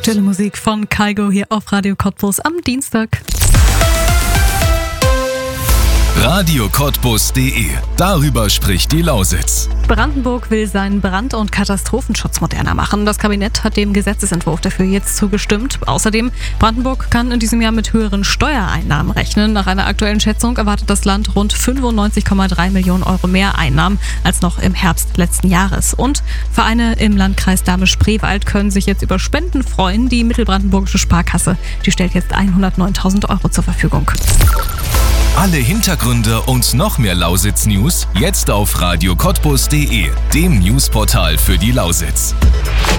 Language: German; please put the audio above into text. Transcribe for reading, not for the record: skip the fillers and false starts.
Aktuelle Musik von Kygo hier auf Radio Cottbus am Dienstag. radiocottbus.de. Darüber spricht die Lausitz. Brandenburg will seinen Brand- und Katastrophenschutz moderner machen. Das Kabinett hat dem Gesetzesentwurf dafür jetzt zugestimmt. Außerdem, Brandenburg kann in diesem Jahr mit höheren Steuereinnahmen rechnen. Nach einer aktuellen Schätzung erwartet das Land rund 95,3 Millionen Euro mehr Einnahmen als noch im Herbst letzten Jahres. Und Vereine im Landkreis Dahme-Spreewald können sich jetzt über Spenden freuen. Die Mittelbrandenburgische Sparkasse, die stellt jetzt 109.000 Euro zur Verfügung. Alle Hintergründe und noch mehr Lausitz-News jetzt auf radiocottbus.de, dem Newsportal für die Lausitz.